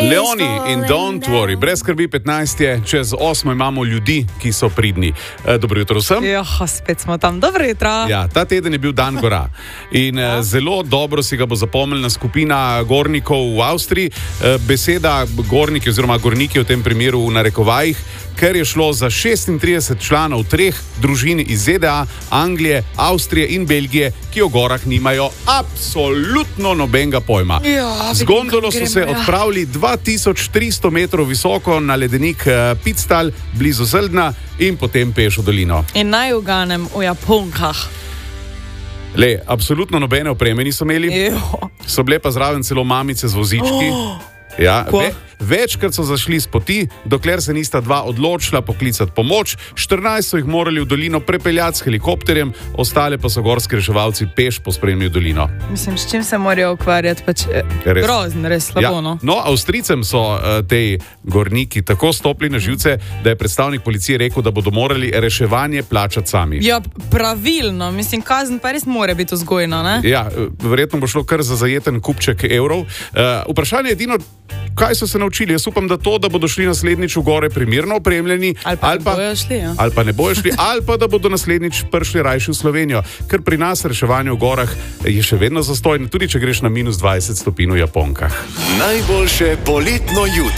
Leoni in Don't Worry, brez skrbi 15 je, čez 8 imamo ljudi, ki so pridni. Dobro jutro vsem. Spet smo tam, dobro jutro. Ja, ta teden je bil dan gora in zelo dobro si ga bo zapomnila skupina gornikov v Avstriji. Beseda gorniki oziroma gorniki v tem primeru v narekovajih, ker je šlo za 36 članov 3 družin iz ZDA, Anglije, Avstrije in Belgije, ki o gorah nimajo absolutno nobenega pojma. Z gondolo so se odpravili 2300 metrov visoko na ledenik Pitstal blizu Zeldna in potem peš v dolino. In naj uganem v Japonkah. Absolutno nobene opreme niso imeli, so bile pa zraven celo mamice z vozički. Večkrat so zašli s poti, dokler se nista dva odločila poklicati pomoč. 14 so jih morali v dolino prepeljati s helikopterjem, ostale pa so gorski reševalci peš pospremili v dolino. Mislim, s čim se morajo ukvarjati, grozno, res slabo. No, Avstrijcem so tej gorniki tako stopili na živce, da je predstavnik policije rekel, da bodo morali reševanje plačati sami. Ja, pravilno, mislim, kazen pa res mora biti vzgojna, ne? Ja, verjetno bo šlo kar za zajeten kupček evrov. Vprašanje je edino, kaj so se naučili. Jaz upam, da to, da bodo šli naslednjič v gore primerno opremljeni, ali pa ne bojo šli, ali pa da bodo naslednjič prišli rajši v Slovenijo, ker pri nas reševanje v gorah je še vedno zastojno, tudi če greš na -20 stopinj v Japonkah. Najboljše poletno jutro.